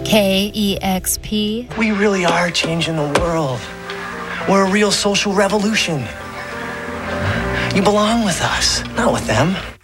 KEXP. We really are changing the world. We're a real social revolution. You belong with us, not with them.